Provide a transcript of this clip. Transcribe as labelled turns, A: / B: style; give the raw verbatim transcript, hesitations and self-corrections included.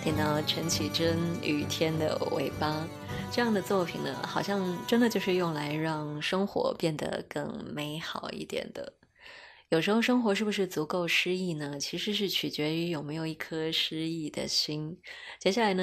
A: 听到陈绮贞《雨天的尾巴》这样的作品呢，好像真的就是用来让生活变得更美好一点的。有时候生活是不是足够诗意呢？其实是取决于有没有一颗诗意的心。接下来呢？